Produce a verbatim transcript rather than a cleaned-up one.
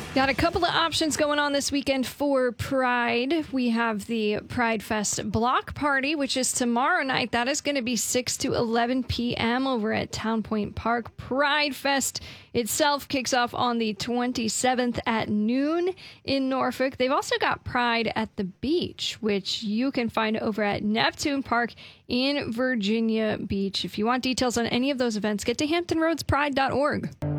Got a couple of options going on this weekend for Pride. We have the Pride Fest Block Party, which is tomorrow night. That is going to be six to eleven p.m. over at Town Point Park. Pride Fest itself kicks off on the twenty-seventh at noon in Norfolk. They've also got Pride at the Beach, which you can find over at Neptune Park in Virginia Beach. If you want details on any of those events, get to hampton roads pride dot org.